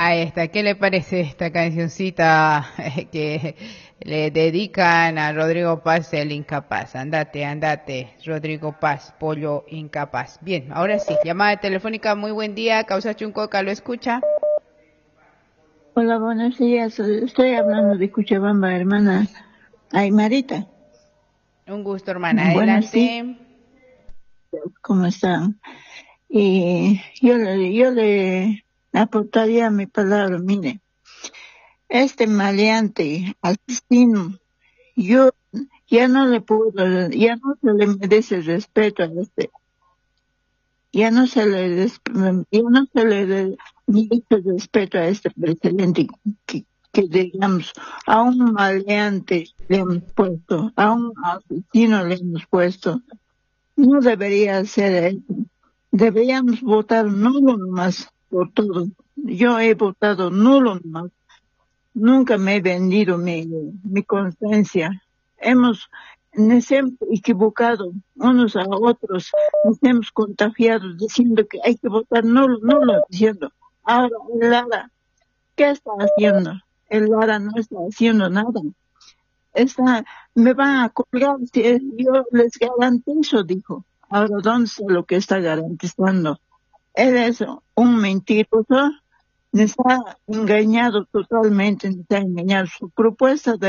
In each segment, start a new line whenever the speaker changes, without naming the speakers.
Ahí está. ¿Qué le parece esta cancioncita que le dedican a Rodrigo Paz, el incapaz? Andate, andate, Rodrigo Paz, pollo incapaz. Bien, ahora sí, llamada telefónica, muy buen día, Causa Chuncoca, ¿lo escucha?
Hola, buenos días. Estoy hablando de Cochabamba, hermana Aymarita.
Un gusto, hermana,
Buenos días,
adelante.
¿cómo están? Y yo le aportaría mi palabra. Mire, este maleante, asesino, yo ya no le puedo, ya no se le merece respeto a este, ya no se le, ya no se le merece respeto a este presidente que digamos, a un maleante le hemos puesto, a un asesino le hemos puesto. No debería ser eso. Deberíamos votar nulo nomás por todo. Yo he votado nulo nomás. Nunca me he vendido mi conciencia. Nos hemos equivocado unos a otros, nos hemos contagiado diciendo que hay que votar nulo, nulo, diciendo. Ahora, el Lara, ¿qué está haciendo? El Lara no está haciendo nada. Me van a colgar si yo les garantizo, dijo. Ahora, ¿dónde está lo que está garantizando? Él es un mentiroso, nos ha engañado totalmente, nos ha engañado. Su propuesta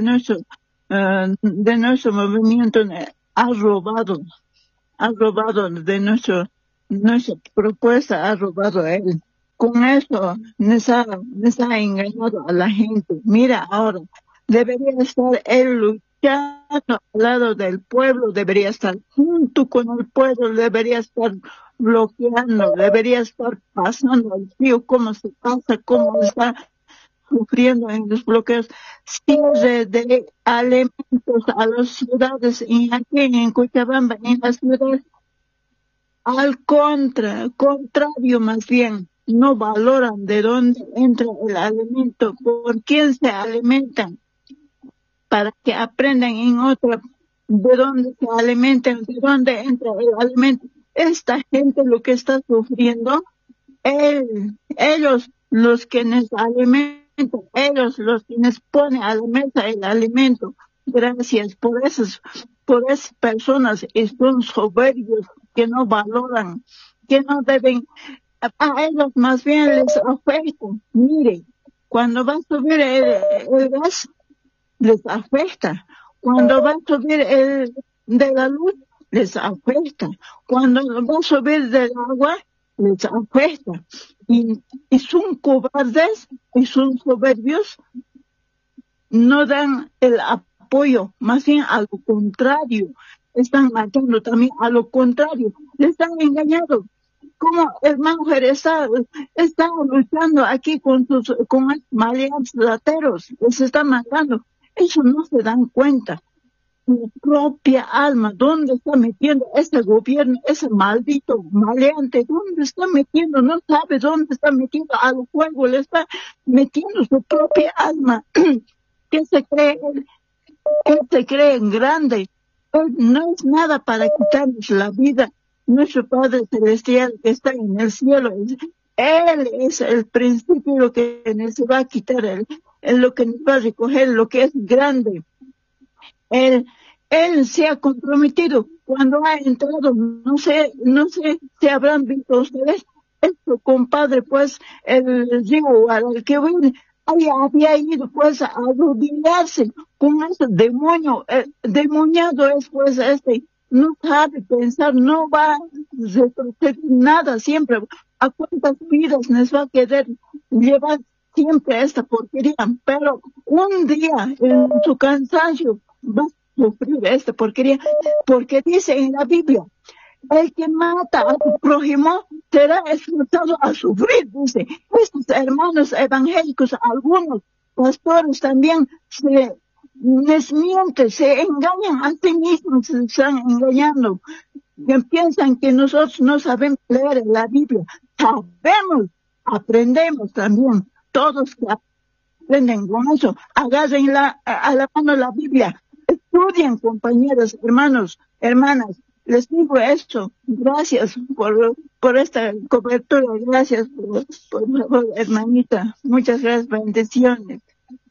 de nuestro movimiento ha robado de nuestra propuesta, ha robado a él. Con eso nos ha engañado a la gente. Mira ahora, debería estar él luchando al lado del pueblo, debería estar junto con el pueblo, debería estar bloqueando, debería estar pasando el río, cómo se pasa, cómo está sufriendo en los bloqueos, cierre de alimentos a las ciudades, y aquí en Cochabamba, en las ciudades, contrario más bien, no valoran de dónde entra el alimento, por quién se alimentan, para que aprendan en otra de dónde se alimentan, de dónde entra el alimento. Esta gente lo que está sufriendo, ellos los que nos alimentan, ellos los que nos ponen a la mesa el alimento. Gracias por esas personas que son soberbios, que no valoran, que no deben, a ellos más bien les afecta. Mire, cuando va a subir el gas, les afecta. Cuando va a subir el de la luz, les afecta. Cuando va a subir del agua, les afecta. Y son cobardes y son soberbios, no dan el apoyo, más bien a lo contrario, están matando también a lo contrario, les están engañando. Como el mujer está luchando aquí con maleantes lateros, les están matando. Ellos no se dan cuenta. Su propia alma, ¿dónde está metiendo ese gobierno, ese maldito maleante? ¿Dónde está metiendo? No sabe dónde está metiendo al fuego, le está metiendo su propia alma. ¿Qué se cree él? Él se cree en grande. Él no es nada para quitarnos la vida. Nuestro Padre Celestial que está en el cielo, Él es el principio, lo que nos va a quitar, lo que nos va a recoger, lo que es grande. Él se ha comprometido cuando ha entrado, no sé si habrán visto ustedes, su compadre, pues, el río al que viene, ahí había ido, pues, a arrodillarse con ese demonio, demoniado es, pues, no sabe pensar, no va a retroceder nada siempre. ¿A cuántas vidas nos va a querer llevar siempre esta porquería? Pero un día, en su cansancio, va a sufrir esta porquería, porque dice en la Biblia, el que mata a su prójimo será expulsado a sufrir, dice. Estos hermanos evangélicos, algunos pastores también se les mienten, se engañan a sí mismos, se están engañando. Que piensan que nosotros no sabemos leer la Biblia. Sabemos, aprendemos también. Todos que aprenden con eso, agarren a la mano la Biblia. Estudien, compañeros, hermanos, hermanas. Les digo esto. Gracias por esta cobertura. Gracias por favor, hermanita. Muchas gracias. Bendiciones.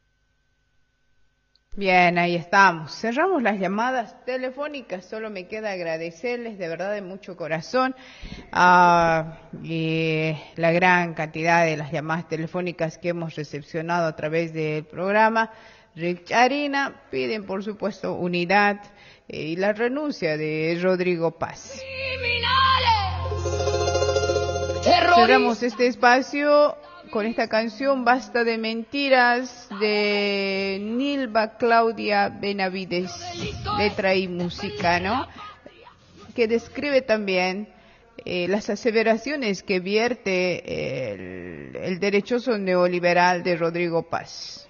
Bien, ahí estamos. Cerramos las llamadas telefónicas. Solo me queda agradecerles de verdad de mucho corazón y la gran cantidad de las llamadas telefónicas que hemos recepcionado a través del programa. Rick Arena piden, por supuesto, unidad y la renuncia de Rodrigo Paz. Cerramos este espacio con esta canción Basta de Mentiras de Nilva Claudia Benavides, letra y música, ¿no? Que describe también las aseveraciones que vierte el derechoso neoliberal de Rodrigo Paz.